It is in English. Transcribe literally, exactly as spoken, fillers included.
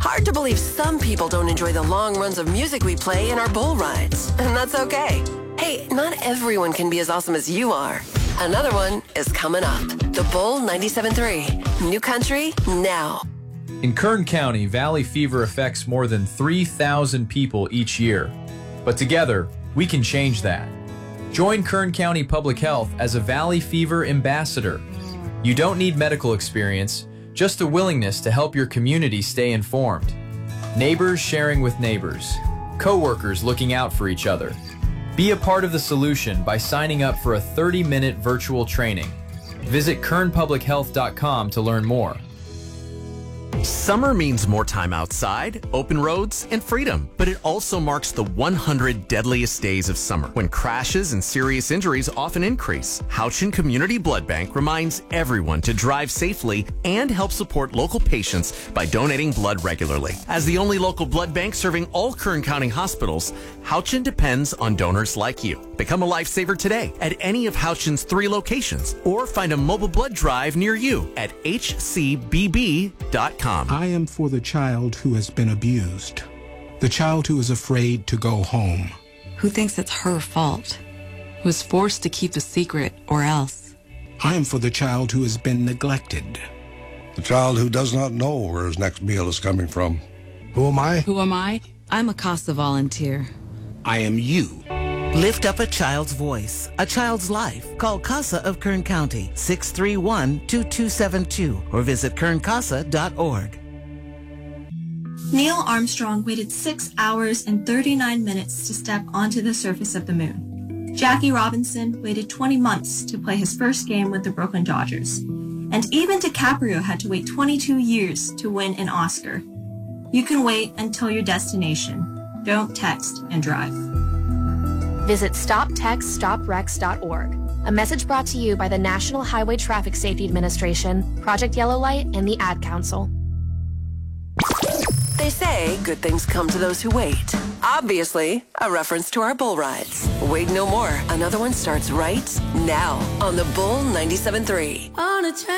hard to believe some people don't enjoy the long runs of music we play in our bull rides. And that's okay. Hey, not everyone can be as awesome as you are. Another one is coming up. The Bull ninety-seven point three. New country, now. In Kern County, valley fever affects more than three thousand people each year. But together, we can change that. Join Kern County Public Health as a valley fever ambassador. You don't need medical experience, just a willingness to help your community stay informed. Neighbors sharing with neighbors. Coworkers looking out for each other. Be a part of the solution by signing up for a thirty minute virtual training. Visit kern public health dot com to learn more. Summer means more time outside, open roads, and freedom. But it also marks the one hundred deadliest days of summer, when crashes and serious injuries often increase. Houchin Community Blood Bank reminds everyone to drive safely and help support local patients by donating blood regularly. As the only local blood bank serving all Kern County hospitals, Houchin depends on donors like you. Become a lifesaver today at any of Houchin's three locations, or find a mobile blood drive near you at h c b b dot com. I am for the child who has been abused, the child who is afraid to go home, who thinks it's her fault, who is forced to keep a secret or else. I am for the child who has been neglected, the child who does not know where his next meal is coming from. Who am I? Who am I? I'm a CASA volunteer. I am you. Lift up a child's voice, a child's life. Call CASA of Kern County, six three one, two two seven two, or visit kern casa dot org. Neil Armstrong waited six hours and thirty-nine minutes to step onto the surface of the moon. Jackie Robinson waited twenty months to play his first game with the Brooklyn Dodgers. And even DiCaprio had to wait twenty-two years to win an Oscar. You can wait until your destination. Don't text and drive. Visit stop text stop wrecks dot org. A message brought to you by the National Highway Traffic Safety Administration, Project Yellow Light, and the Ad Council. They say good things come to those who wait. Obviously, a reference to our bull rides. Wait no more. Another one starts right now on the Bull ninety-seven point three. On a train.